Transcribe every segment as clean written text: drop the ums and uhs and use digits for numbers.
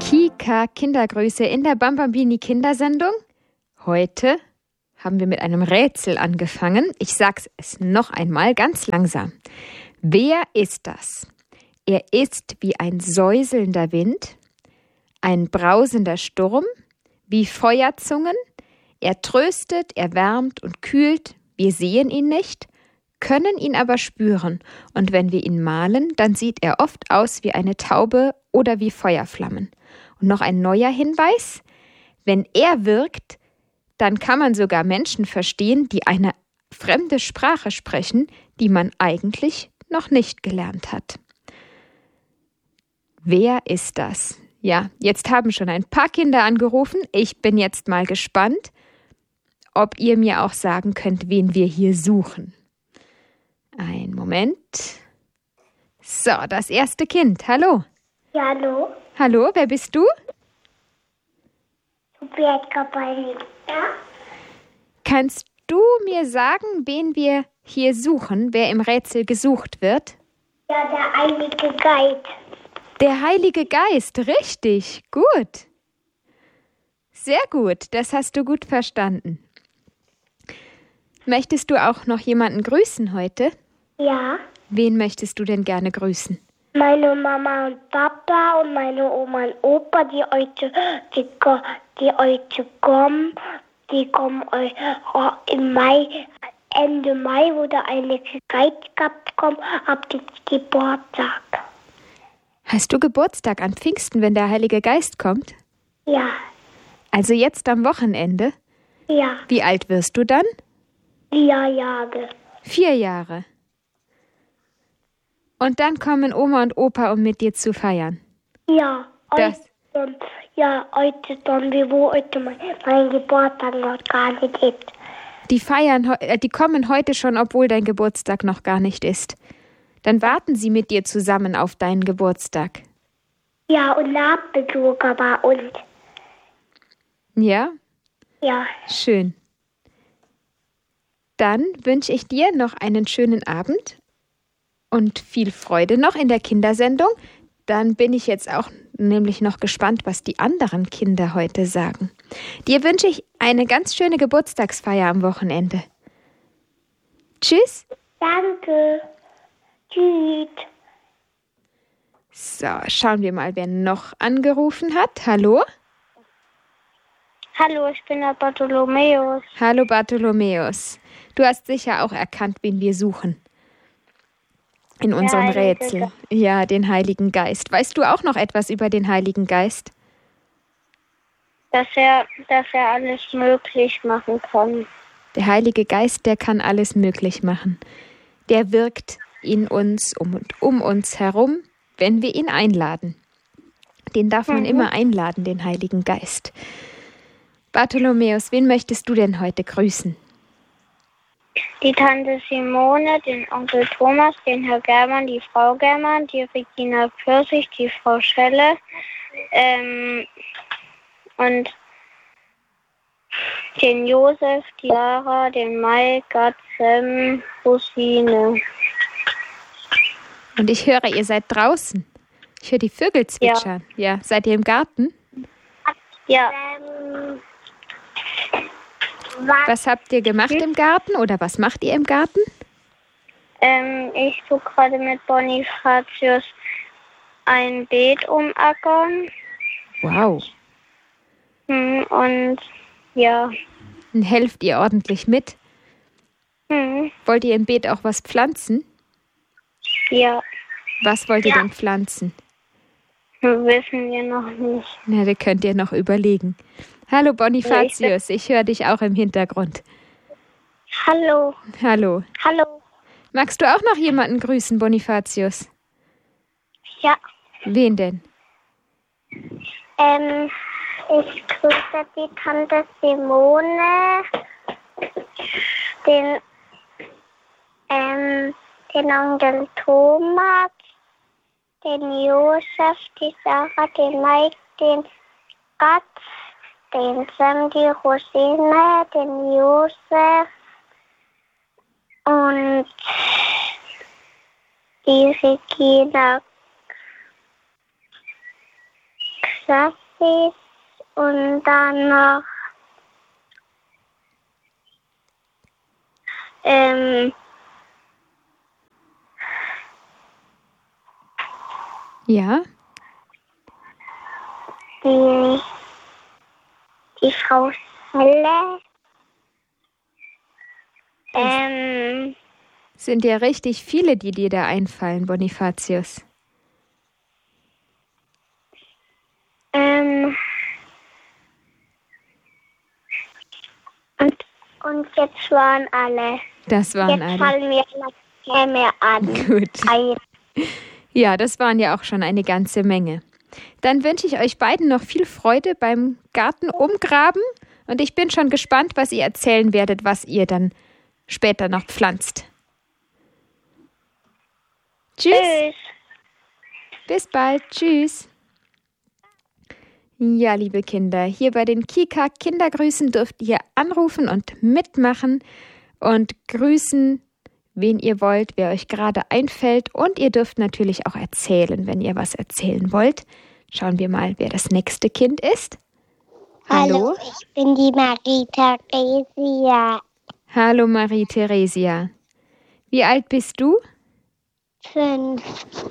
Kika Kindergrüße in der Bambambini Kindersendung. Heute haben wir mit einem Rätsel angefangen. Ich sag's es noch einmal ganz langsam. Wer ist das? Er ist wie ein säuselnder Wind, ein brausender Sturm, wie Feuerzungen. Er tröstet, er wärmt und kühlt. Wir sehen ihn nicht, können ihn aber spüren. Und wenn wir ihn malen, dann sieht er oft aus wie eine Taube oder wie Feuerflammen. Und noch ein neuer Hinweis: Wenn er wirkt, dann kann man sogar Menschen verstehen, die eine fremde Sprache sprechen, die man eigentlich noch nicht gelernt hat. Wer ist das? Ja, jetzt haben schon ein paar Kinder angerufen. Ich bin jetzt mal gespannt, ob ihr mir auch sagen könnt, wen wir hier suchen. Ein Moment. So, das erste Kind. Hallo. Ja, hallo. Hallo, wer bist du? Ja? Kannst du mir sagen, wen wir hier suchen, wer im Rätsel gesucht wird? Ja, der Heilige Geist. Der Heilige Geist, richtig, gut. Sehr gut, das hast du gut verstanden. Möchtest du auch noch jemanden grüßen heute? Ja. Wen möchtest du denn gerne grüßen? Meine Mama und Papa und meine Oma und Opa, die heute kommen. Die kommen im Mai, Ende Mai, wo der Heilige Geist kommt, ab dem Geburtstag. Hast du Geburtstag an Pfingsten, wenn der Heilige Geist kommt? Ja. Also jetzt am Wochenende? Ja. Wie alt wirst du dann? 4 Jahre. 4 Jahre. Und dann kommen Oma und Opa, um mit dir zu feiern? Ja. Das. Heute dann, wo heute mein Geburtstag noch gar nicht ist. Die kommen heute schon, obwohl dein Geburtstag noch gar nicht ist. Dann warten sie mit dir zusammen auf deinen Geburtstag. Ja, und Nachbesucher bei uns. Ja? Ja. Schön. Dann wünsche ich dir noch einen schönen Abend und viel Freude noch in der Kindersendung. Dann bin ich jetzt auch nämlich noch gespannt, was die anderen Kinder heute sagen. Dir wünsche ich eine ganz schöne Geburtstagsfeier am Wochenende. Tschüss. Danke. Tschüss. So, schauen wir mal, wer noch angerufen hat. Hallo? Hallo, ich bin der Bartholomäus. Hallo Bartholomäus. Du hast sicher auch erkannt, wen wir suchen. In unserem Rätsel. Ja, den Heiligen Geist. Weißt du auch noch etwas über den Heiligen Geist? Dass er alles möglich machen kann. Der Heilige Geist, der kann alles möglich machen. Der wirkt in uns und um uns herum, wenn wir ihn einladen. Den darf man immer einladen, den Heiligen Geist. Bartholomäus, wen möchtest du denn heute grüßen? Die Tante Simone, den Onkel Thomas, den Herr Germann, die Frau Germann, die Regina Pfirsich, die Frau Schelle und den Josef, die Lara, den Mai, Gatzem, Rosine. Und ich höre, ihr seid draußen. Ich höre die Vögel zwitschern. Ja. Seid ihr im Garten? Ja. Was habt ihr gemacht im Garten oder was macht ihr im Garten? Ich tue gerade mit Bonifatius ein Beet umackern. Wow. Und ja. Und helft ihr ordentlich mit? Wollt ihr im Beet auch was pflanzen? Ja. Was wollt ihr denn pflanzen? Wissen wir noch nicht. Na, das könnt ihr noch überlegen. Hallo Bonifatius, ich höre dich auch im Hintergrund. Hallo. Hallo. Hallo. Magst du auch noch jemanden grüßen, Bonifatius? Ja. Wen denn? Ich grüße die Tante Simone, den Onkel Thomas, den Josef, die Sarah, den Mike, den Gatz, den Sam, die Rosine, den Josef und die Regina Sassis und dann noch Ja? die Frau Helle. Sind ja richtig viele, die dir da einfallen, Bonifatius. Und jetzt waren alle. Das waren Jetzt alle. fallen mir noch mehr an. Gut. Ja, das waren ja auch schon eine ganze Menge. Dann wünsche ich euch beiden noch viel Freude beim Garten umgraben und ich bin schon gespannt, was ihr erzählen werdet, was ihr dann später noch pflanzt. Tschüss. Tschüss. Bis bald. Tschüss. Ja, liebe Kinder, hier bei den Kika Kindergrüßen dürft ihr anrufen und mitmachen und grüßen, wen ihr wollt, wer euch gerade einfällt. Und ihr dürft natürlich auch erzählen, wenn ihr was erzählen wollt. Schauen wir mal, wer das nächste Kind ist. Hallo? Ich bin die Marie-Theresia. Hallo Marie-Theresia. Wie alt bist du? 5.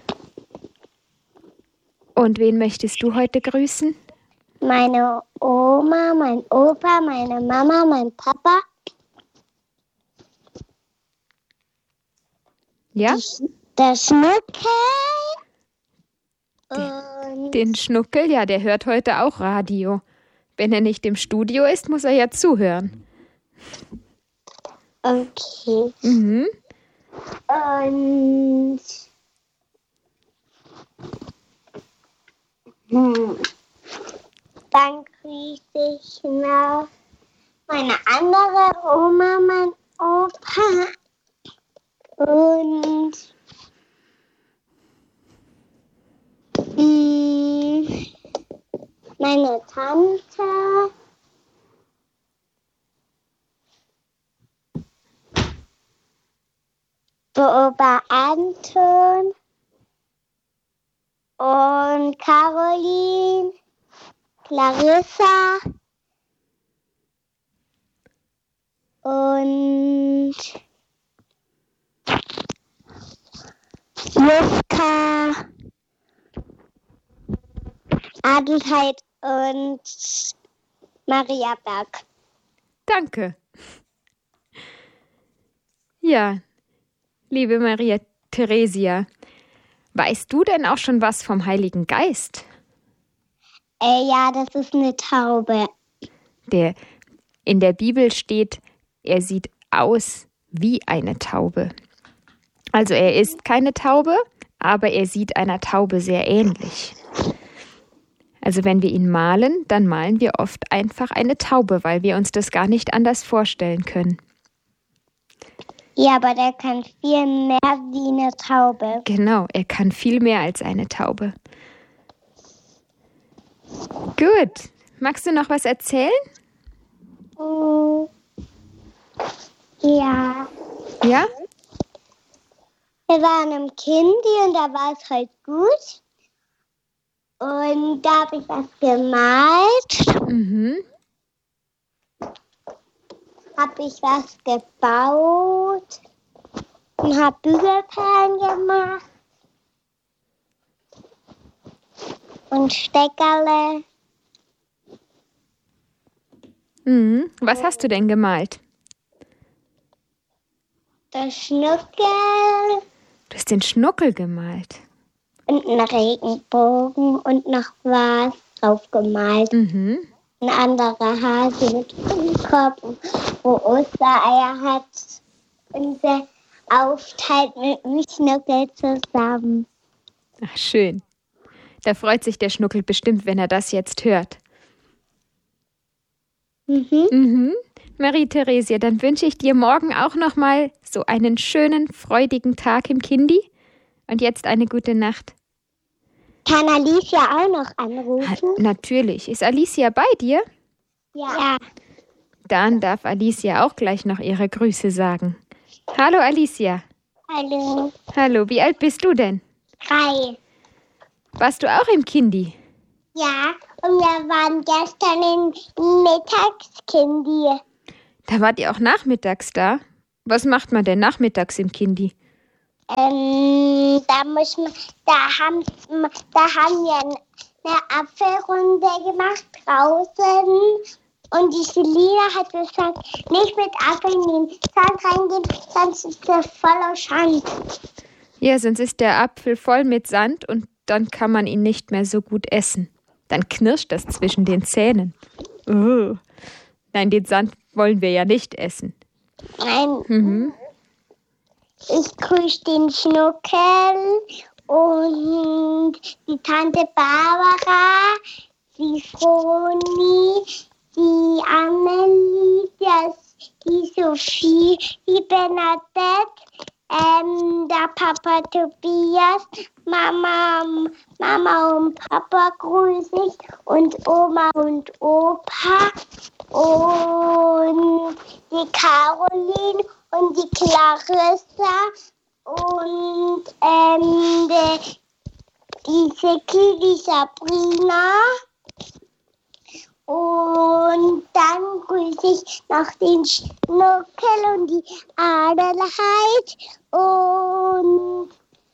Und wen möchtest du heute grüßen? Meine Oma, mein Opa, meine Mama, mein Papa. Ja? Der Schnuckel. Und Den Schnuckel, ja, der hört heute auch Radio. Wenn er nicht im Studio ist, muss er ja zuhören. okay. Mhm. Und dann grüße ich noch meine andere Oma, mein Opa und meine Tante. Opa Anton und Caroline, Clarissa und Juska, Adelheid und Maria Berg. Danke. Ja, liebe Maria Theresia, weißt du denn auch schon was vom Heiligen Geist? Ja, das ist eine Taube. In der Bibel steht, er sieht aus wie eine Taube. Also er ist keine Taube, aber er sieht einer Taube sehr ähnlich. Also wenn wir ihn malen, dann malen wir oft einfach eine Taube, weil wir uns das gar nicht anders vorstellen können. Ja, aber der kann viel mehr wie eine Taube. Genau, er kann viel mehr als eine Taube. Gut. Magst du noch was erzählen? Ja. Ja? Wir waren im Kindi und da war es halt gut. Und da habe ich was gemalt. Mhm. Habe ich was gebaut und habe Bügelperlen gemacht und Steckerle. Mhm. Was hast du denn gemalt? Der Schnuckel Du hast den Schnuckel gemalt. und einen Regenbogen und noch was drauf gemalt. Mhm. Ein anderer Hase mit einem Kopf, wo Ostereier hat und der aufteilt mit dem Schnuckel zusammen. Ach, schön. Da freut sich der Schnuckel bestimmt, wenn er das jetzt hört. Mhm. Marie-Theresia, dann wünsche ich dir morgen auch nochmal so einen schönen, freudigen Tag im Kindi. Und jetzt eine gute Nacht. Kann Alicia auch noch anrufen? Natürlich. Ist Alicia bei dir? Ja. Dann darf Alicia auch gleich noch ihre Grüße sagen. Hallo Alicia. Hallo. Hallo, wie alt bist du denn? 3. Warst du auch im Kindi? Ja, und wir waren gestern in Mittagskindi. Da wart ihr auch nachmittags da? Was macht man denn nachmittags im Kindi? Da haben wir eine Apfelrunde gemacht draußen. Und die Selina hat gesagt, nicht mit Apfel in den Sand reingehen, sonst ist das voller Schand. Ja, sonst ist der Apfel voll mit Sand und dann kann man ihn nicht mehr so gut essen. Dann knirscht das zwischen den Zähnen. Oh. Nein, den Sand wollen wir ja nicht essen. Nein. Ich grüße den Schnuckel und die Tante Barbara, die Froni, die Amelie, die Sophie, die Bernadette, der Papa Tobias, Mama und Papa grüße ich und Oma und Opa und die Caroline und die Clarissa und die Seki, die Sabrina. Und dann grüße ich noch den Schnuckel und die Adelheid. Und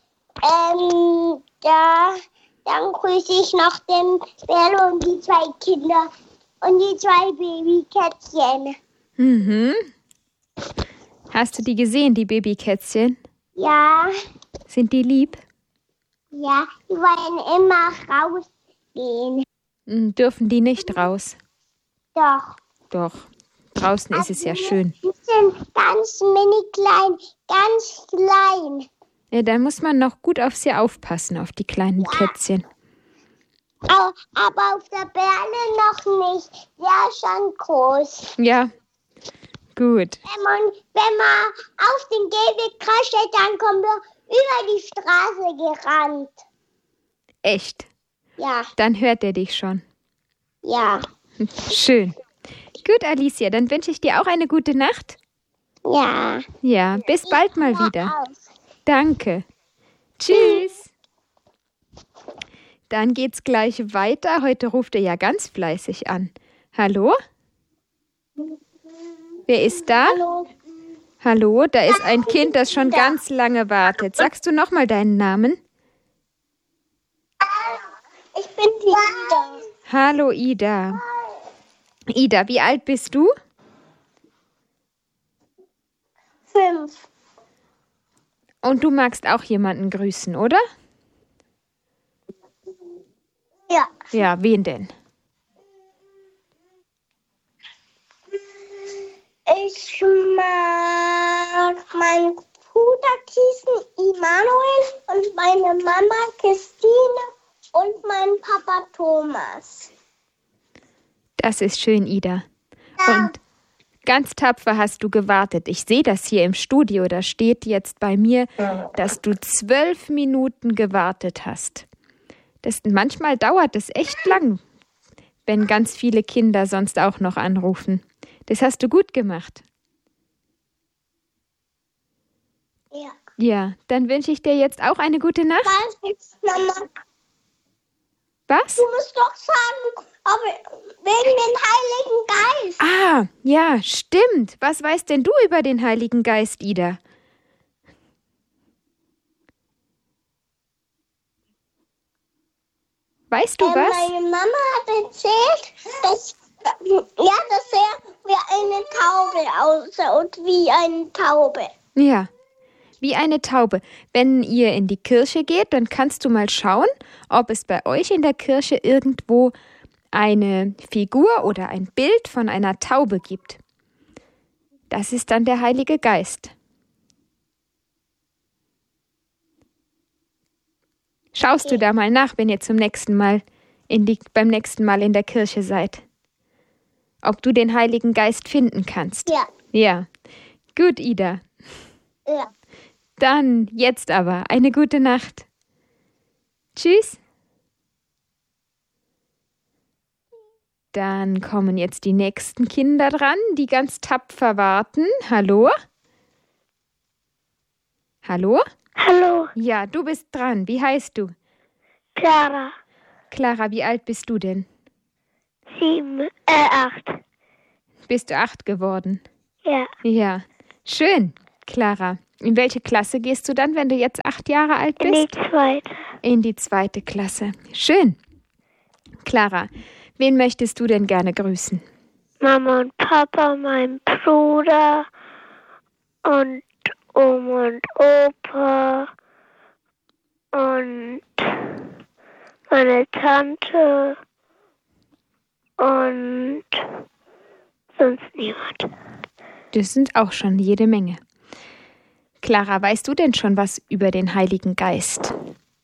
dann grüße ich noch den Bello und die 2 Kinder und die 2 Babykätzchen. Mhm. Hast du die gesehen, die Babykätzchen? Ja, Sind die lieb? ja, die wollen immer rausgehen. Dürfen die nicht raus? Doch. Doch. Draußen ist es ja schön. Die sind ganz mini klein, ganz klein. Ja, da muss man noch gut auf sie aufpassen, auf die kleinen Kätzchen. Aber auf der Berle noch nicht. Der ist schon groß. Ja, gut. Wenn man auf den Gehweg crasht, dann kommen wir über die Straße gerannt. Echt? Ja, Dann hört er dich schon. ja, Schön. Gut, Alicia, dann wünsche ich dir auch eine gute Nacht. ja. Ja, bis bald mal wieder. Danke. Tschüss. Dann geht's gleich weiter. Heute ruft er ja ganz fleißig an. Hallo? Wer ist da? Hallo. Hallo, da ist ein Kind, das schon ganz lange wartet. Sagst du nochmal deinen Namen? Ich bin die Ida. Hallo, Ida. Ida, wie alt bist du? 5. Und du magst auch jemanden grüßen, oder? Ja. Ja, wen denn? Ich mag meinen Bruder Kiesen, Immanuel, und meine Mama Christine und meinen Papa Thomas. Das ist schön, Ida. Und ganz tapfer hast du gewartet. Ich sehe das hier im Studio. Da steht jetzt bei mir, dass du 12 Minuten gewartet hast. Manchmal dauert es echt lang, wenn ganz viele Kinder sonst auch noch anrufen. Das hast du gut gemacht. Ja. Ja, dann wünsche ich dir jetzt auch eine gute Nacht. Was ist Mama? Was? Du musst doch sagen, aber wegen dem Heiligen Geist. Ah, ja, stimmt. Was weißt denn du über den Heiligen Geist, Ida? Weißt du was? Meine Mama hat erzählt, dass er wie eine Taube ausschaut, wie eine Taube. Ja, wie eine Taube. Wenn ihr in die Kirche geht, dann kannst du mal schauen, ob es bei euch in der Kirche irgendwo eine Figur oder ein Bild von einer Taube gibt. Das ist dann der Heilige Geist. Schaust du da mal nach, wenn ihr beim nächsten Mal in der Kirche seid? Ob du den Heiligen Geist finden kannst? Ja. Ja. Gut, Ida. Ja. Dann jetzt aber eine gute Nacht. Tschüss. Dann kommen jetzt die nächsten Kinder dran, die ganz tapfer warten. Hallo? Hallo? Hallo, Ja, du bist dran. Wie heißt du? Clara. Clara, wie alt bist du denn? 8. Bist du 8 geworden? Ja. Ja. Schön, Clara. In welche Klasse gehst du dann, wenn du jetzt 8 Jahre alt bist? In die 2. In die 2. Klasse. Schön. Clara, wen möchtest du denn gerne grüßen? Mama und Papa, mein Bruder und Oma und Opa und meine Tante und sonst niemand. Das sind auch schon jede Menge. Clara, weißt du denn schon was über den Heiligen Geist?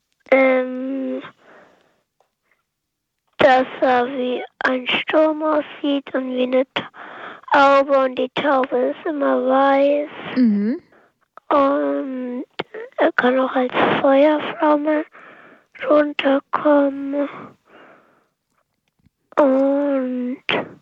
Dass er wie ein Sturm aussieht und wie eine Taube und die Taube ist immer weiß. Mhm. Und er kann auch als Feuerflamme runterkommen. Und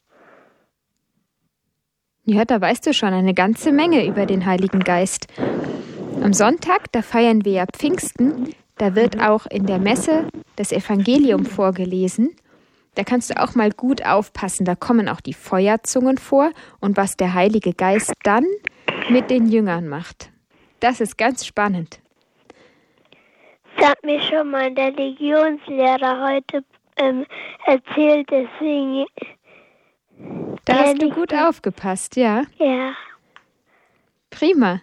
Ja, da weißt du schon eine ganze Menge über den Heiligen Geist. Am Sonntag, da feiern wir ja Pfingsten, da wird auch in der Messe das Evangelium vorgelesen. Da kannst du auch mal gut aufpassen, da kommen auch die Feuerzungen vor und was der Heilige Geist dann mit den Jüngern macht. Das ist ganz spannend. das hat mir schon mal der Legionslehrer heute erzählt, deswegen... Da hast du gut aufgepasst, ja? Ja. Prima.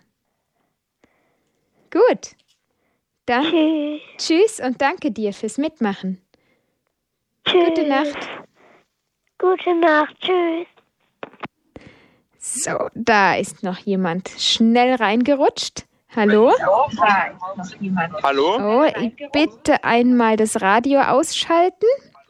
Gut. Dann Tschüss. tschüss und danke dir fürs Mitmachen. Tschüss. Gute Nacht. Gute Nacht. Tschüss. So, da ist noch jemand schnell reingerutscht. Hallo? Hallo? Oh, ich bitte einmal das Radio ausschalten.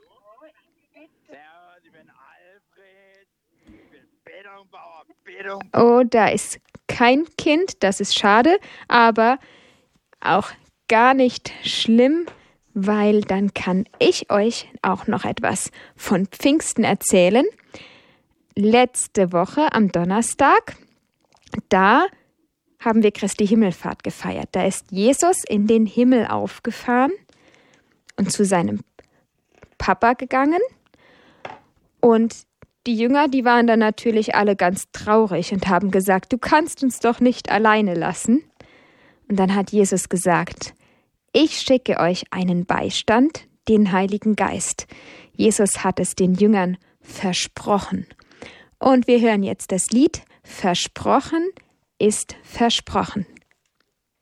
Ich bin Alfred. Ich bin Betonbauer. Oh, da ist kein Kind, das ist schade, aber auch gar nicht schlimm, weil dann kann ich euch auch noch etwas von Pfingsten erzählen. Letzte Woche am Donnerstag, da haben wir Christi Himmelfahrt gefeiert. Da ist Jesus in den Himmel aufgefahren und zu seinem Papa gegangen. Und die Jünger, die waren dann natürlich alle ganz traurig und haben gesagt, du kannst uns doch nicht alleine lassen. Und dann hat Jesus gesagt, ich schicke euch einen Beistand, den Heiligen Geist. Jesus hat es den Jüngern versprochen. Und wir hören jetzt das Lied Versprochen ist versprochen.